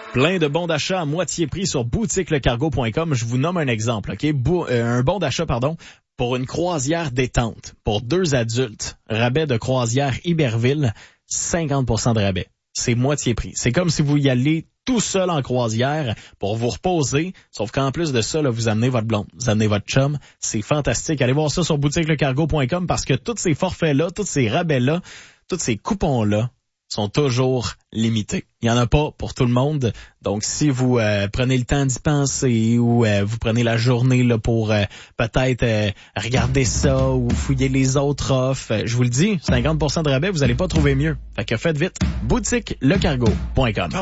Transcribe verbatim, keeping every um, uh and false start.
Plein de bons d'achat à moitié prix sur boutique le cargo point com. Je vous nomme un exemple, OK? Bou- euh, un bon d'achat, pardon, pour une croisière détente pour deux adultes. Rabais de croisière Iberville, cinquante pour cent de rabais. C'est moitié prix. C'est comme si vous y alliez tout seul en croisière pour vous reposer, sauf qu'en plus de ça, là, vous amenez votre blonde, vous amenez votre chum. C'est fantastique. Allez voir ça sur boutique le cargo point com parce que tous ces forfaits-là, tous ces rabais-là, tous ces coupons-là sont toujours limités. Il n'y en a pas pour tout le monde. Donc, si vous euh, prenez le temps d'y penser ou euh, vous prenez la journée là pour euh, peut-être euh, regarder ça ou fouiller les autres offres, euh, je vous le dis, cinquante pour cent de rabais, vous n'allez pas trouver mieux. Fait que faites vite. boutique le cargo point com.